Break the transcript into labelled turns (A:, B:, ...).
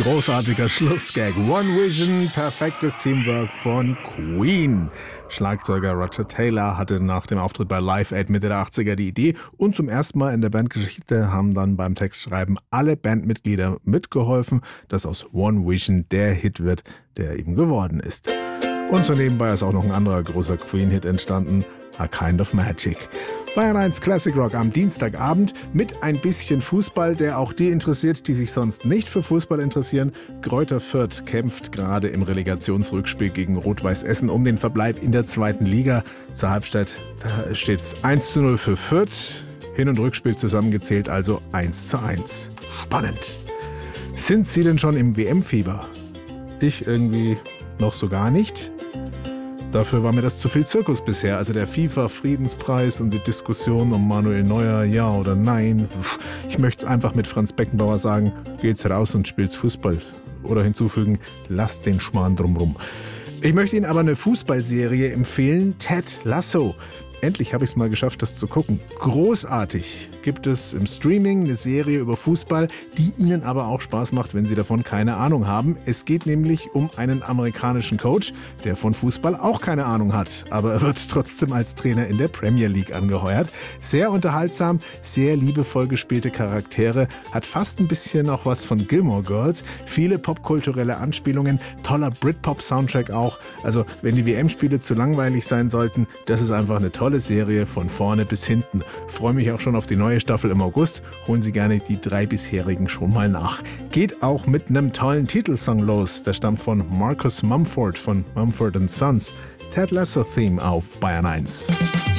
A: Großartiger Schlussgag. One Vision, perfektes Teamwork von Queen. Schlagzeuger Roger Taylor hatte nach dem Auftritt bei Live Aid Mitte der 80er die Idee und zum ersten Mal in der Bandgeschichte haben dann beim Textschreiben alle Bandmitglieder mitgeholfen, dass aus One Vision der Hit wird, der eben geworden ist. Und so nebenbei ist auch noch ein anderer großer Queen-Hit entstanden, A Kind of Magic. Bayern 1 Classic Rock am Dienstagabend mit ein bisschen Fußball, der auch die interessiert, die sich sonst nicht für Fußball interessieren. Greuther Fürth kämpft gerade im Relegationsrückspiel gegen Rot-Weiß Essen um den Verbleib in der 2. Liga. Zur Halbzeit steht es 1:0 für Fürth. Hin- und Rückspiel zusammengezählt also 1:1. Spannend. Sind Sie denn schon im WM-Fieber? Ich irgendwie noch so gar nicht. Dafür war mir das zu viel Zirkus bisher. Also der FIFA-Friedenspreis und die Diskussion um Manuel Neuer, ja oder nein. Ich möchte es einfach mit Franz Beckenbauer sagen, geht's raus und spielt's Fußball. Oder hinzufügen, lasst den Schmarrn drumrum. Ich möchte Ihnen aber eine Fußballserie empfehlen, Ted Lasso. Endlich habe ich es mal geschafft, das zu gucken. Großartig. Gibt es im Streaming eine Serie über Fußball, die Ihnen aber auch Spaß macht, wenn Sie davon keine Ahnung haben. Es geht nämlich um einen amerikanischen Coach, der von Fußball auch keine Ahnung hat. Aber er wird trotzdem als Trainer in der Premier League angeheuert. Sehr unterhaltsam, sehr liebevoll gespielte Charaktere, hat fast ein bisschen auch was von Gilmore Girls. Viele popkulturelle Anspielungen, toller Britpop-Soundtrack auch. Also wenn die WM-Spiele zu langweilig sein sollten, das ist einfach eine tolle Serie von vorne bis hinten. Freue mich auch schon auf die neue Staffel im August. Holen Sie gerne die 3 bisherigen schon mal nach. Geht auch mit einem tollen Titelsong los. Der stammt von Marcus Mumford von Mumford & Sons. Ted Lasso Theme auf Bayern 1.